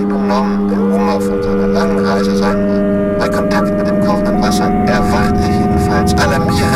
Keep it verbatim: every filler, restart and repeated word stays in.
Liebe Nom der Hunger von seiner langen Reise sein mag. Bei Kontakt mit dem kochenden Wasser erwacht er jedenfalls alarmiert.